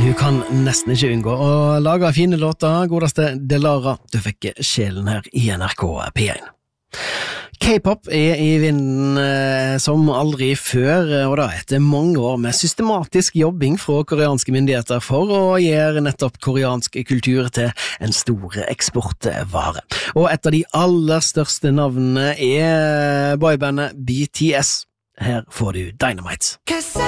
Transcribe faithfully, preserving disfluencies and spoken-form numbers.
Du kan nesten ikke unngå å lage fine låter, godeste Delara. Du fikk sjelen her i N R K P én. K-pop er i vinden eh, som aldri før, og da etter mange år med systematisk jobbing fra koreanske myndigheter for å gjøre nettopp koreansk kultur til en stor eksportvare. Og et av de aller største navnene er boybandet B T S. Her får du Dynamite.